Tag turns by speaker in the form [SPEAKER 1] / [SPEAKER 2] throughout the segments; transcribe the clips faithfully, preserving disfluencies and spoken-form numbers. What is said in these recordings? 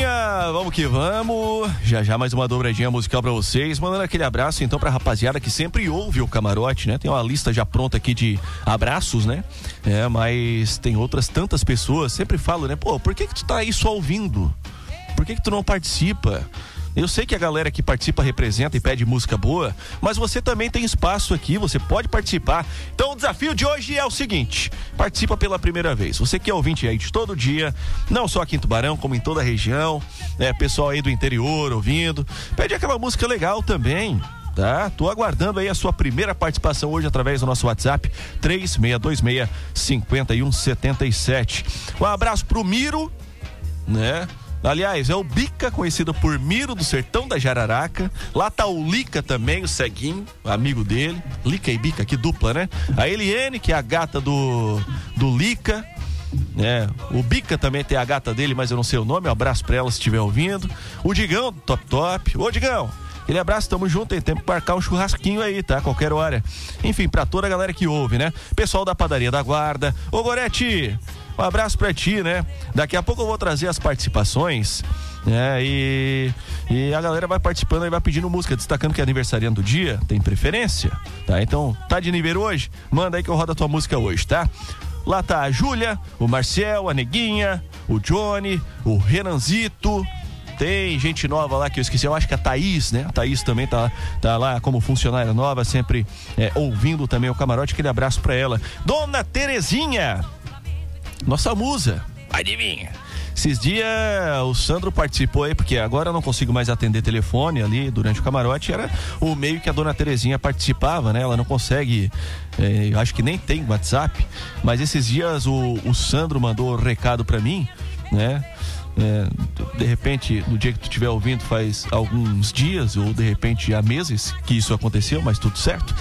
[SPEAKER 1] dobradinha, vamos que vamos. Já já mais uma dobradinha musical pra vocês. Mandando aquele abraço então pra rapaziada que sempre ouve o Camarote, né? Tem uma lista já pronta aqui de abraços, né? É, mas tem outras tantas pessoas, sempre falo, né? Pô, por que que tu tá aí só ouvindo? Por que que tu não participa? Eu sei que a galera que participa representa e pede música boa, mas você também tem espaço aqui, você pode participar. Então o desafio de hoje é o seguinte: participa pela primeira vez. Você que é ouvinte aí de todo dia, não só aqui em Tubarão, como em toda a região, né? Pessoal aí do interior ouvindo, pede aquela música legal também. Tá? Tô aguardando aí a sua primeira participação hoje através do nosso WhatsApp três seis dois seis, cinco um sete sete. Um abraço pro Miro, né? Aliás, é o Bica, conhecido por Miro do Sertão da Jararaca. Lá tá o Lica também, o Ceguinho, amigo dele. Lica e Bica, que dupla, né? A Eliane, que é a gata do, do Lica. É, o Bica também tem a gata dele, mas eu não sei o nome. Um abraço pra ela se estiver ouvindo. O Digão, do Top Top. Ô, Digão, aquele abraço, tamo junto, tem tempo pra marcar um churrasquinho aí, tá? Qualquer hora. Enfim, pra toda a galera que ouve, né? Pessoal da Padaria da Guarda. Ô, Gorete, um abraço pra ti, né? Daqui a pouco eu vou trazer as participações, né? E, e a galera vai participando e vai pedindo música, destacando que é aniversariante do dia, tem preferência, tá? Então, tá de nível hoje? Manda aí que eu rodo a tua música hoje, tá? Lá tá a Júlia, o Marcel, a Neguinha, o Johnny, o Renanzito. Tem gente nova lá que eu esqueci, eu acho que a Thaís, né? A Thaís também tá, tá lá como funcionária nova, sempre é, ouvindo também o Camarote. Aquele abraço pra ela. Dona Terezinha, nossa musa, adivinha? Esses dias o Sandro participou aí, porque agora eu não consigo mais atender telefone ali durante o Camarote. Era o meio que a Dona Terezinha participava, né? Ela não consegue, é, eu acho que nem tem WhatsApp, mas esses dias o, o Sandro mandou um recado pra mim, né? É, de repente, no dia que tu estiver ouvindo faz alguns dias, ou de repente há meses que isso aconteceu, mas tudo certo.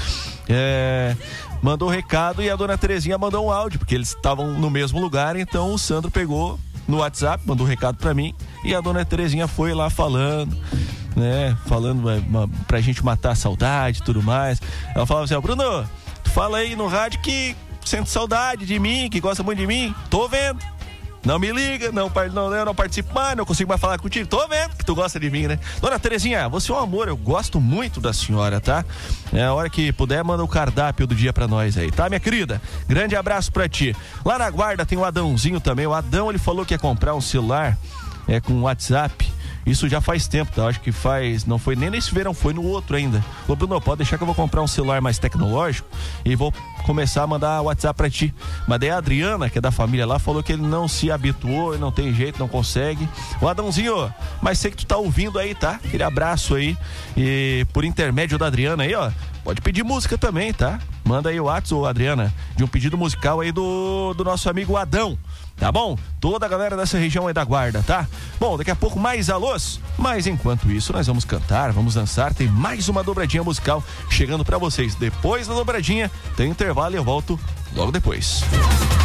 [SPEAKER 1] É, mandou um recado e a Dona Terezinha mandou um áudio, porque eles estavam no mesmo lugar. Então o Sandro pegou no WhatsApp, mandou um recado pra mim, e a Dona Terezinha foi lá falando, né, falando é, uma, pra gente matar a saudade e tudo mais. Ela falava assim: ó, Bruno, tu fala aí no rádio que sente saudade de mim, que gosta muito de mim. Tô vendo. Não me liga, não, não, eu não participo mais, não consigo mais falar contigo. Tô vendo que tu gosta de mim, né? Dona Terezinha, você é um amor, eu gosto muito da senhora, tá? É a hora que puder, manda o cardápio do dia pra nós aí, tá, minha querida? Grande abraço pra ti. Lá na Guarda tem o Adãozinho também. O Adão, ele falou que ia comprar um celular é, com WhatsApp. Isso já faz tempo, tá? Acho que faz, não foi nem nesse verão, foi no outro ainda. Ô, Bruno, pode deixar que eu vou comprar um celular mais tecnológico e vou começar a mandar WhatsApp pra ti. Mas daí a Adriana, que é da família lá, falou que ele não se habituou, não tem jeito, não consegue. O Adãozinho, mas sei que tu tá ouvindo aí, tá? Aquele abraço aí. E por intermédio da Adriana aí, ó, pode pedir música também, tá? Manda aí o WhatsApp, ô Adriana, de um pedido musical aí do, do nosso amigo Adão. Tá bom? Toda a galera dessa região aí da Guarda, tá? Bom, daqui a pouco mais alôs, mas enquanto isso nós vamos cantar, vamos dançar, tem mais uma dobradinha musical chegando pra vocês. Depois da dobradinha tem intervalo e eu volto logo depois.